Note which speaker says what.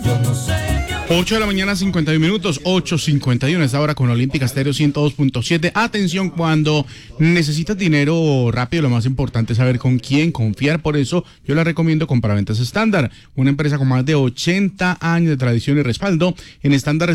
Speaker 1: 8 de la mañana, 51 minutos, 8:51, esta hora con Olímpica Estéreo 102.7. Atención, cuando necesitas dinero rápido, lo más importante es saber con quién confiar. Por eso yo le recomiendo Compraventas Estándar, una empresa con más de 80 años de tradición y respaldo. En Estándar